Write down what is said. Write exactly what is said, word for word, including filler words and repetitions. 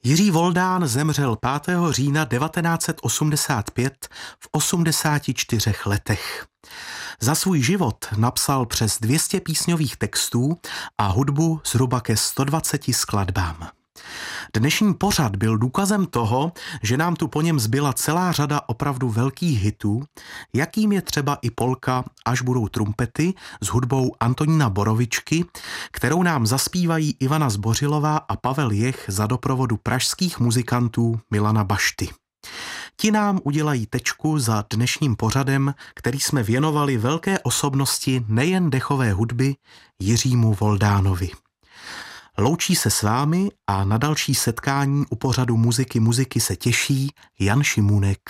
Jiří Voldán zemřel pátého října devatenáct set osmdesát pět v osmdesáti čtyřech letech. Za svůj život napsal přes dvě stě písňových textů a hudbu zhruba ke sto dvaceti skladbám. Dnešní pořad byl důkazem toho, že nám tu po něm zbyla celá řada opravdu velkých hitů, jakým je třeba i polka Až budou trumpety s hudbou Antonína Borovičky, kterou nám zaspívají Ivana Zbořilová a Pavel Jech za doprovodu pražských muzikantů Milana Bašty. Ti nám udělají tečku za dnešním pořadem, který jsme věnovali velké osobnosti nejen dechové hudby Jiřímu Voldánovi. Loučí se s vámi a na další setkání u pořadu Muziky muziky se těší Jan Šimůnek.